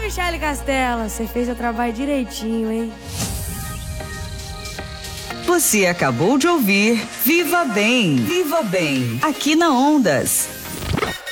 Michele Castela, você fez o trabalho direitinho, hein? Você acabou de ouvir Viva Bem, aqui na Ondas.